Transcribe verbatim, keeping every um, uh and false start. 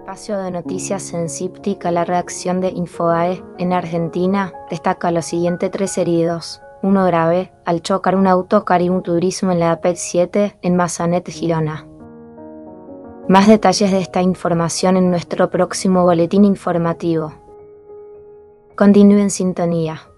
espacio de noticias en Cíptica, la redacción de Infobae en Argentina destaca los siguientes tres heridos, uno grave, al chocar un auto Carium Turismo en la A P E C siete en Massanet, Girona. Más detalles de esta información en nuestro próximo boletín informativo. Continúe en sintonía.